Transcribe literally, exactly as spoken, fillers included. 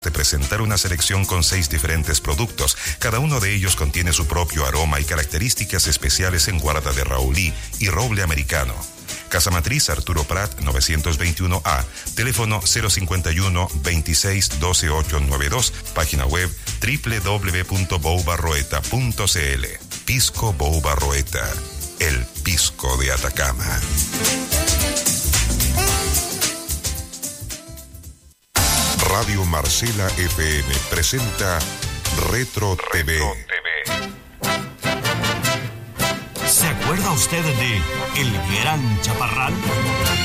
de presentar una selección con seis diferentes productos. Cada uno de ellos contiene su propio aroma y características especiales en guarda de Raulí y roble americano. Casa Matriz Arturo Prat novecientos veintiuno A, teléfono cero cincuenta y uno, veintiséis, doce, ochocientos noventa y dos, página web doble u doble u doble u punto bou barroeta punto c l. Pisco Bou Barroeta, el pisco de Atacama. Radio Marcela F M presenta Retro T V. Retro T V. ¿Se acuerda usted de El Gran Chaparral?